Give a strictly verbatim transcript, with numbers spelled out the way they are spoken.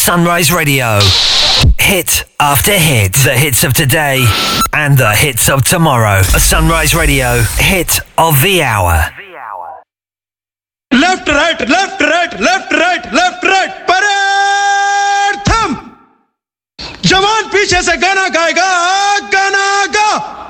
Sunrise Radio. Hit after hit. The hits of today and the hits of tomorrow. A Sunrise Radio hit of the hour. Left, right, left, right, left, right, left, right. Parade! Thumb! जवान पीछे से गाना गाएगा, गाना गा.